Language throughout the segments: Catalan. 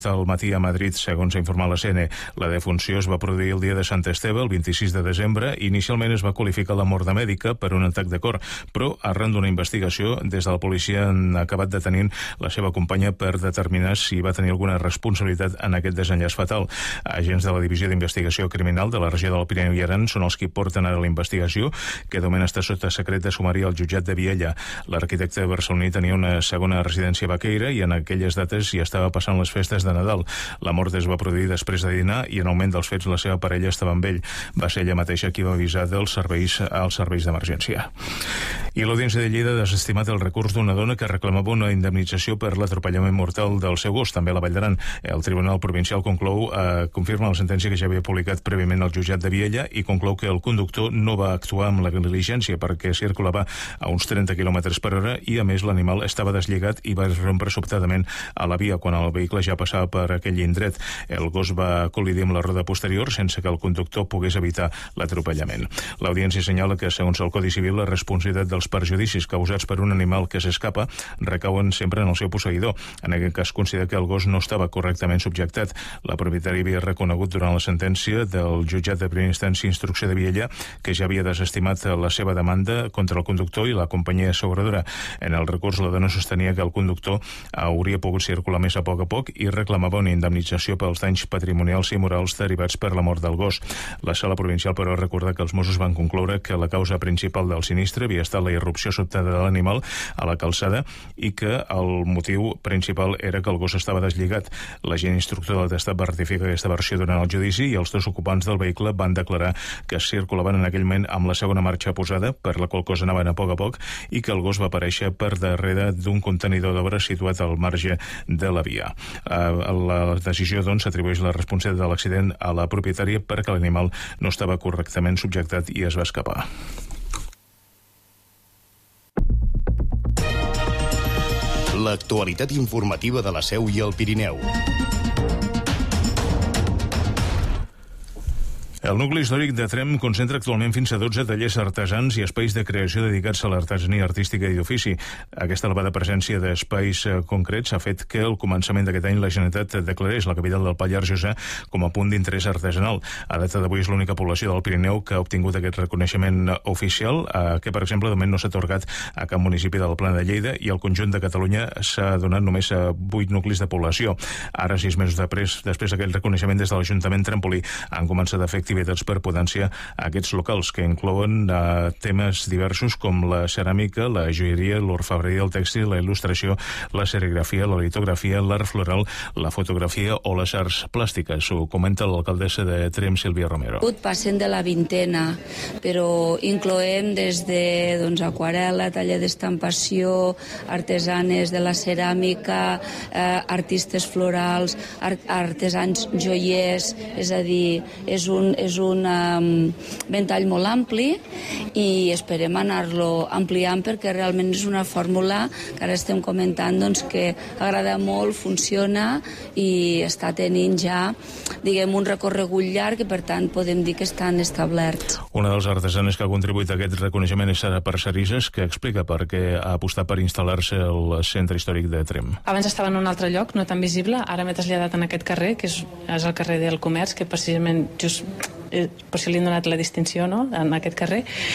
al matí a Madrid, segons ha informat la CN. La defunció es va produir el dia de Sant Esteve, el 26 de desembre. Inicialment es va qualificar la mort de mèdica per un atac de cor, però arran d'una investigació, des de la policia han acabat detenint la seva companya per determinar si va tenir alguna responsabilitat en aquest desenllaç fatal. Agents de la Divisió d'Investigació Criminal de la regió del Pirineu i Aran són els qui porten ara la investigació, que de moment està sota secret de sumari al jutjat de Viella. L'arquitecte barceloní tenia una segona residència a Baqueira i en aquelles dates hi estava passant les festes de Nadal. La mort es va produir després de dinar i en el moment dels fets la seva parella estava amb ell. Va ser ella mateixa qui va avisar als serveis d'emergència. I l'Audiència de Lleida ha desestimat el recurs d'una dona que reclamava una indemnització per l'atropellament mortal del seu gos, també a la Vall d'Aran. El Tribunal Provincial confirma la sentència que ja havia publicat prèviament el jutjat de Viella i conclou que el conductor no va actuar amb la diligència perquè circulava a uns 30 km per hora i, a més, l'animal estava deslligat i va rompre sobtadament a la via quan el vehicle ja passava per aquell indret. El gos va col·lidir amb la roda posterior sense que el conductor pogués evitar l'atropellament. L'Audiència assenyala que, segons el Codi Civil, la responsabilitat dels perjudicis causats per un animal que s'escapa recauen sempre en el seu posseïdor. En aquest cas considera que el gos no estava correctament subjectat. La propietària havia reconegut durant la sentència del jutjat de primera instància i instrucció de Viella que ja havia desestimat la seva demanda contra el conductor i la companyia asseguradora. En el recurs, la dona sostenia que el conductor hauria pogut circular més a poc i reclamava una indemnització pels danys patrimonials i morals derivats per la mort del gos. La sala provincial, però, recorda que els Mossos van concloure que la causa principal del sinistre havia estat la irrupció sobtada de l'animal a la calçada i que el motiu principal era que el gos estava deslligat. L'agent instructor de l'atestat va ratificar aquesta versió durant el judici i els dos ocupants del vehicle van declarar que circulaven en aquell moment amb la segona marxa posada, per la qual cosa anaven a poc i que el gos va aparèixer per darrere d'un contenidor d'obres situat al marge de la via. La decisió, doncs, s'atribueix la responsabilitat de l'accident a la propietària perquè l'animal no estava correctament subjectat i es va escapar. L'actualitat informativa de la Seu i el Pirineu. El nucli històric de Tremp concentra actualment fins a 12 tallers artesans i espais de creació dedicats a l'artesania artística i d'ofici. Aquesta elevada presència d'espais concrets ha fet que al començament d'aquest any la Generalitat declarés la capital del Pallars Jussà com a punt d'interès artesanal. A data d'avui és l'única població del Pirineu que ha obtingut aquest reconeixement oficial, que, per exemple, de moment no s'ha atorgat a cap municipi del Pla de Lleida i al conjunt de Catalunya s'ha donat només a 8 nuclis de població. Ara, 6 mesos després d'aquest reconeixement, des de l'Ajuntament trampolí han començat a fer activitats per potenciar aquests locals, que inclouen temes diversos com la ceràmica, la joieria, l'orfebreria, el tèxtil, la il·lustració, la serigrafia, la litografia, l'art floral, la fotografia o les arts plàstiques. Ho comenta l'alcaldessa de Tremp, Sílvia Romero. Passen de la vintena, però incloem des de aquarel·la, taller d'estampació, artesanes de la ceràmica, artistes florals, artesans joiers, és a dir, és un ventall molt ampli i esperem anar-lo ampliant perquè realment és una fórmula que ara estem comentant que agrada molt, funciona i està tenint ja, diguem, un recorregut llarg i per tant podem dir que estan establerts. Una de les artesanes que ha contribuït a aquest reconeixement és Sara Parcerisses, que explica per què ha apostat per instal·lar-se al centre històric de Tremp. Abans estava en un altre lloc, no tan visible, ara m'he traslladat en aquest carrer, que és el carrer del Comerç, que precisament just per si li han donat la distinció, no?, en aquest carrer,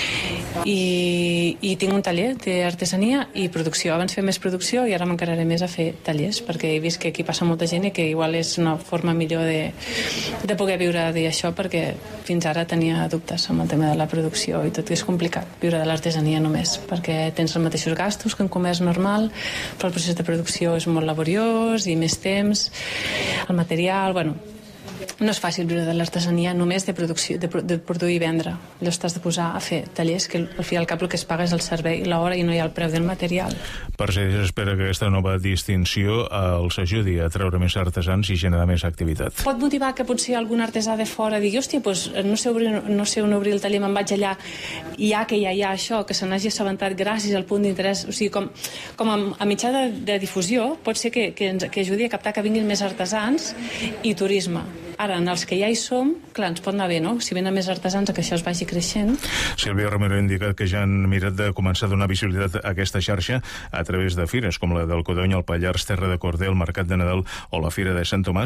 i tinc un taller d'artesania i producció. Abans feia més producció i ara m'encararé més a fer tallers, perquè he vist que aquí passa molta gent i que igual és una forma millor de poder viure d'això, perquè fins ara tenia dubtes amb el tema de la producció i tot, que és complicat viure de l'artesania només, perquè tens els mateixos gastos que en comerç normal, però el procés de producció és molt laboriós i més temps, el material, no és fàcil viure de l'artesania només de producció, de produir i vendre. Llavors t'has de posar a fer tallers que al fi i al cap el que es paga és el servei, l'hora i no hi ha el preu del material. Per si espera que aquesta nova distinció els ajudi a treure més artesans i generar més activitat. Pot motivar que potser algun artesà de fora digui, hòstia, no sé on obrir el taller, me'n vaig allà, ja hi ha això, que se n'hagi assabentat gràcies al punt d'interès. O sigui, com a mitjà de difusió pot ser que ajudi a captar que vinguin més artesans i turisme. Ara, en els que ja hi som, clar, ens pot anar bé, no? Si venen més artesans, que això es vagi creixent. Sílvia Romero indica que ja han mirat de començar a donar visibilitat a aquesta xarxa a través de fires com la del Codony, el Pallars, Terra de Corder, el Mercat de Nadal o la Fira de Sant Tomàs.